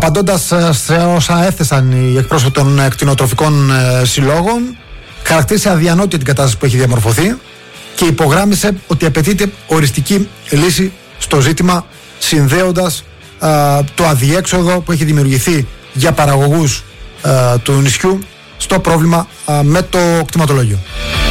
απαντώντας σε όσα έθεσαν οι εκπρόσωποι των κτηνοτροφικών συλλόγων, χαρακτήρισε αδιανόητη την κατάσταση που έχει διαμορφωθεί και υπογράμμισε ότι απαιτείται οριστική λύση στο ζήτημα, συνδέοντας το αδιέξοδο που έχει δημιουργηθεί για παραγωγούς του νησιού στο πρόβλημα με το κτηματολόγιο.